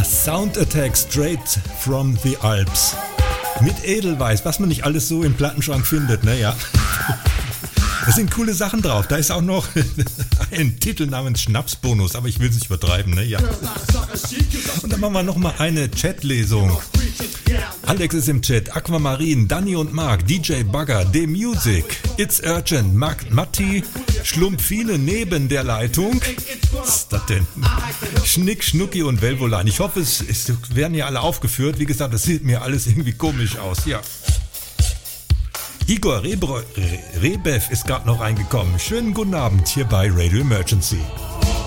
Sound Attack straight from the Alps. Mit Edelweiss, was man nicht alles so im Plattenschrank findet, ne, ja. Da sind coole Sachen drauf. Da ist auch noch ein Titel namens Schnapsbonus, aber ich will es nicht übertreiben, ne, ja. Und dann machen wir nochmal eine Chatlesung. Alex ist im Chat, Aquamarin, Danny und Mark, DJ Bagger, The-Music, It's Urgent, Matti, Schlumpfine neben der Leitung. Was ist das denn? Schnick, Schnucki und Velvolan. Ich hoffe, es werden ja alle aufgeführt. Wie gesagt, das sieht mir alles irgendwie komisch aus, ja. Igor Rebev ist gerade noch reingekommen. Schönen guten Abend hier bei Radio Emergency.